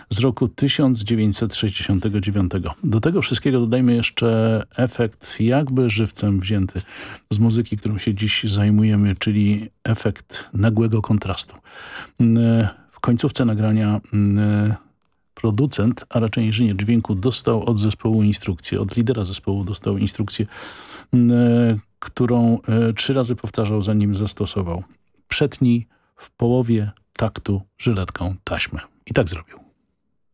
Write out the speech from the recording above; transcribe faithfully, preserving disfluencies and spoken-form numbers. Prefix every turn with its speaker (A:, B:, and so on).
A: z roku tysiąc dziewięćset sześćdziesiątego dziewiątego. Do tego wszystkiego dodajmy jeszcze efekt jakby żywcem wzięty z muzyki, którą się dziś zajmujemy, czyli efekt nagłego kontrastu. W końcówce nagrania producent, a raczej inżynier dźwięku dostał od zespołu instrukcję, od lidera zespołu dostał instrukcję, którą trzy razy powtarzał, zanim zastosował. Przetnij w połowie taktu żyletką taśmę. I tak zrobił.